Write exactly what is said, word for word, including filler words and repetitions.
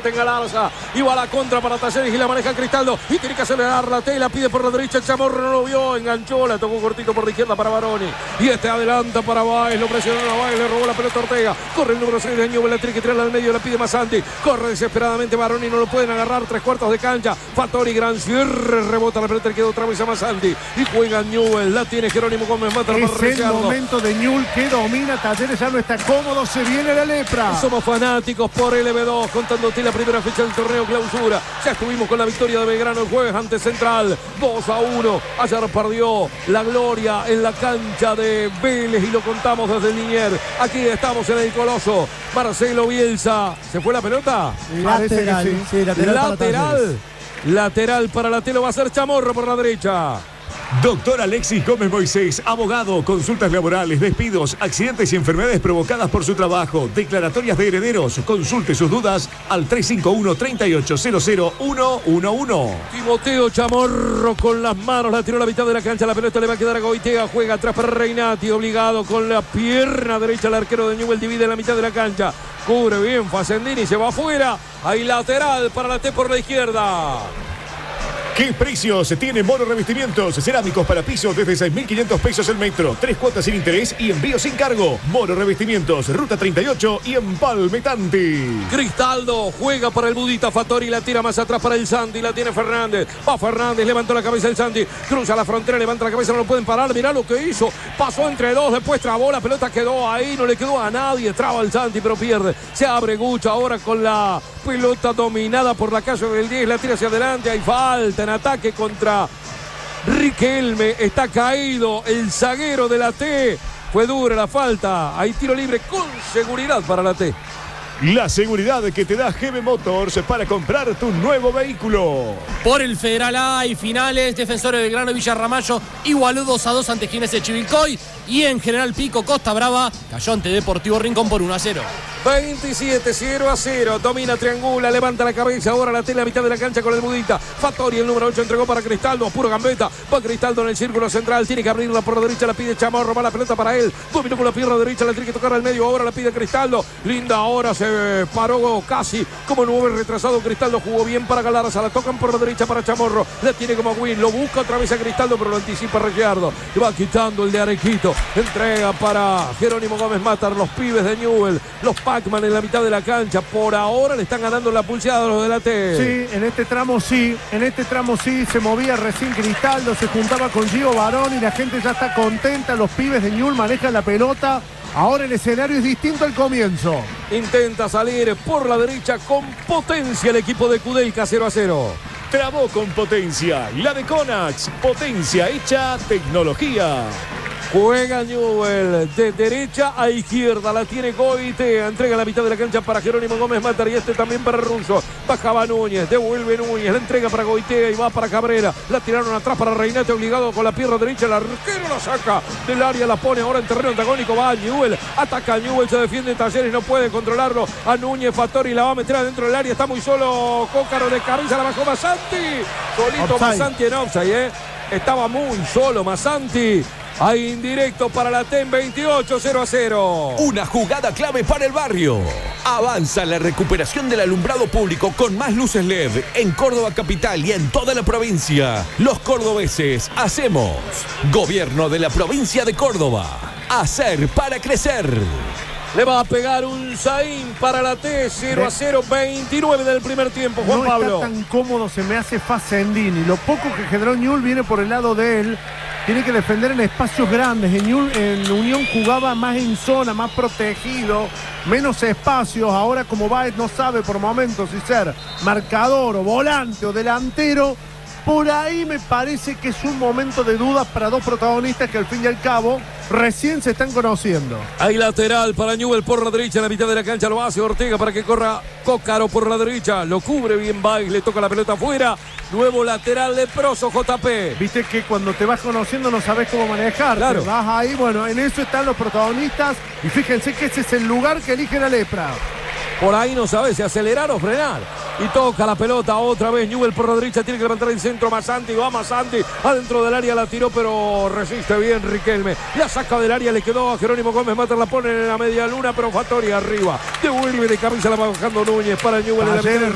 en Galarza. Y va a la contra para Talleres y la maneja Cristaldo. Y tiene que acelerar la tela. Pide por la derecha. El Chamorro no lo vio. Enganchó. La tocó cortito por la izquierda para Baroni. Y este adelanta para Báez. Lo presionó a Báez. Le robó la pelota a Ortega. Corre el número seis de Newell. La tiene que tirarla al medio. La pide Masanti. Corre desesperadamente Baroni. No lo pueden agarrar. Tres cuartos de cancha. Fattori, gran cierre. Rebota la pelota. Le queda otra vez a Masanti. Y juega Newell. La tiene Jerónimo Gómez Mata. Es el momento de Newell que domina. Talleres ya no está cómodo. Se viene la lepra. Somos fanáticos por L B dos. Contándote la primera fecha del torneo clausura. Ya estuvimos con la victoria de Belgrano el jueves ante Central. dos a uno. Ayer perdió la gloria en la cancha de Vélez y lo contamos desde el Linier. Aquí estamos en el Coloso. Marcelo Bielsa. ¿Se fue la pelota? Lateral. Sí. Sí, lateral. Lateral. Lateral para la telo. Va a ser Chamorro por la derecha. Doctor Alexis Gómez Moisés, abogado, consultas laborales, despidos, accidentes y enfermedades provocadas por su trabajo, declaratorias de herederos. Consulte sus dudas al tres cinco uno, tres ocho cero cero, uno uno uno. Timoteo Chamorro con las manos, la tiró a la mitad de la cancha, la pelota le va a quedar a Goitea, juega atrás para Reinati, obligado con la pierna derecha el arquero de Newell, divide en la mitad de la cancha, cubre bien Facendini, se va afuera, hay lateral para la T por la izquierda. ¿Qué precios tiene Moro Revestimientos? Cerámicos para pisos desde seis mil quinientos pesos el metro. Tres cuotas sin interés y envío sin cargo. Moro Revestimientos, Ruta treinta y ocho y Empalme Tanti. Cristaldo juega para el Budita. Fattori la tira más atrás para el Santi. La tiene Fernández. Va Fernández, levantó la cabeza el Santi. Cruza la frontera, levanta la cabeza, no lo pueden parar. Mirá lo que hizo. Pasó entre dos, después trabó. La pelota quedó ahí, no le quedó a nadie. Traba el Santi, pero pierde. Se abre Gucha ahora con la pelota dominada por la calle del diez. La tira hacia adelante. Hay falta en ataque contra Riquelme. Está caído el zaguero de la T. Fue dura la falta. Hay tiro libre con seguridad para la T. La seguridad que te da G B Motors para comprar tu nuevo vehículo. Por el Federal A y finales, Defensores de Belgrano y Villarramayo igualó dos a dos ante Ginés Chivilcoy. Y en General Pico, Costa Brava, cayó ante Deportivo Rincón por uno a cero. veintisiete cero a cero. Domina, triangula, levanta la cabeza. Ahora la tela a mitad de la cancha con el Budita. Fattori, el número ocho, entregó para Cristaldo. Puro gambeta. Va Cristaldo en el círculo central. Tiene que abrirla por la derecha. La pide Chamorro. Va la pelota para él. Dominó con la pierna derecha. La tiene que tocar al medio. Ahora la pide Cristaldo. Linda, ahora se paró casi como nueve retrasado. Cristaldo jugó bien para Galarza. La tocan por la derecha para Chamorro. La tiene como Win. Lo busca otra vez a Cristaldo, pero lo anticipa Ricciardo. Le va quitando el de Arequito. Entrega para Jerónimo Gómez Matar. Los pibes de Newell. Los Pacman en la mitad de la cancha. Por ahora le están ganando la pulseada a los de la T. Sí, en este tramo sí. En este tramo sí. Se movía recién Cristaldo. Se juntaba con Gio Barón y la gente ya está contenta. Los pibes de Newell manejan la pelota. Ahora el escenario es distinto al comienzo. Intenta salir por la derecha con potencia el equipo de Kudelka. Cero a cero. Trabó con potencia. La de Conax. Potencia hecha tecnología. Juega Newell de derecha a izquierda. La tiene Goitea. Entrega la mitad de la cancha para Jerónimo Gómez Matar. Y este también para Russo. Bajaba Núñez. Devuelve Núñez. La entrega para Goitea y va para Cabrera. La tiraron atrás para Reinate. Obligado con la pierna derecha. El arquero la saca del área. La pone ahora en terreno antagónico. Va a Newell. Ataca a Newell. Se defiende Talleres. No puede controlarlo. A Núñez. Fattori la va a meter adentro del área. Está muy solo Cócaro de cabeza. La bajó Masanti. Solito Offside. Masanti en offside, ¿eh? Estaba muy solo Masanti. Hay indirecto para la T en veintiocho, cero a cero. Una jugada clave para el barrio. Avanza la recuperación del alumbrado público con más luces L E D en Córdoba capital y en toda la provincia. Los cordobeses hacemos. Gobierno de la provincia de Córdoba. Hacer para crecer. Le va a pegar un Zain para la T, cero a cero, veintinueve del primer tiempo. Juan no Pablo. Está tan cómodo, se me hace Facendini. Lo poco que generó Newell viene por el lado de él. Tiene que defender en espacios grandes. En, Newell, en Unión jugaba más en zona, más protegido, menos espacios. Ahora como Báez no sabe por momentos si ser marcador o volante o delantero. Por ahí me parece que es un momento de dudas para dos protagonistas que al fin y al cabo recién se están conociendo. Hay lateral para Newell por la derecha, en la mitad de la cancha lo hace Ortega para que corra Cócaro por la derecha. Lo cubre bien Baez, le toca la pelota afuera. Nuevo lateral leproso J P. Viste que cuando te vas conociendo no sabes cómo manejar. Claro. Vas ahí, bueno, en eso están los protagonistas. Y fíjense que ese es el lugar que elige la lepra. Por ahí no sabe si acelerar o frenar. Y toca la pelota otra vez. Newell por la derecha. Tiene que levantar el centro. Masanti. Va Masanti. Adentro del área la tiró, pero resiste bien Riquelme. La saca del área. Le quedó a Jerónimo Gómez Matar. La pone en la media luna, pero Fattori arriba. Devuelve de cabeza. La va bajando Núñez para Newell en la